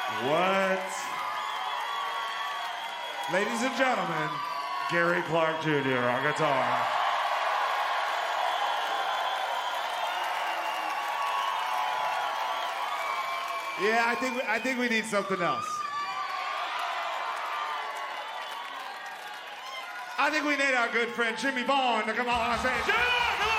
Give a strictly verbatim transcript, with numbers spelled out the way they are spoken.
What? Ladies and gentlemen, Gary Clark Junior on guitar. Yeah, I think we, I think we need something else. I think we need our good friend Jimmy Vaughn to come on and say, Jimmy, come on!